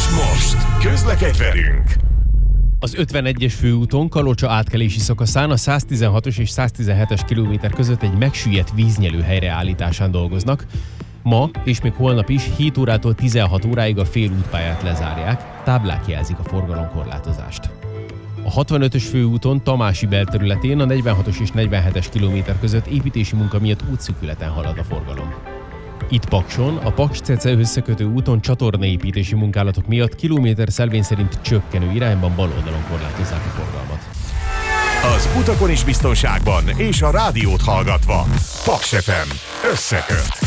most közlekedj velünk! Az 51-es főúton Kalocsa átkelési szakaszán a 116-os és 117-es kilométer között egy megsüllyedt víznyelő helyreállításán dolgoznak. Ma és még holnap is 7 órától 16 óráig a félútpályát lezárják, táblák jelzik a forgalomkorlátozást. A 65-ös főúton Tamási belterületén a 46-os és 47-es kilométer között építési munka miatt útszűkületen halad a forgalom. Itt Pakson, a Paks-Cece összekötő úton csatornaépítési munkálatok miatt kilométer szelvény szerint csökkenő irányban bal oldalon korlátozzák a forgalmat. Az utakon is biztonságban és a rádiót hallgatva. Paks FM összeköt.